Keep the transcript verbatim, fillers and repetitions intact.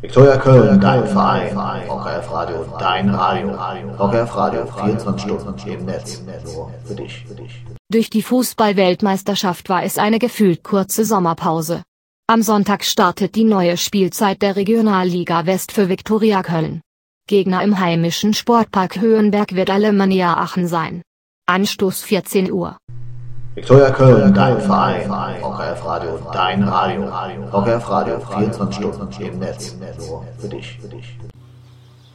Viktoria Köln, dein Verein. Rock F Radio, dein Radio. Rock F Radio, vierundzwanzig Stunden im Netz. Nur für dich. Durch die Fußball-Weltmeisterschaft war es eine gefühlt kurze Sommerpause. Am Sonntag startet die neue Spielzeit der Regionalliga West für Viktoria Köln. Gegner im heimischen Sportpark Höhenberg wird Alemannia Aachen sein. Anstoß vierzehn Uhr. Viktoria Köln, dein Verein. Rock F Radio, dein Radio. Rock F Radio, vierundzwanzig Stunden im Netz. Nur für dich.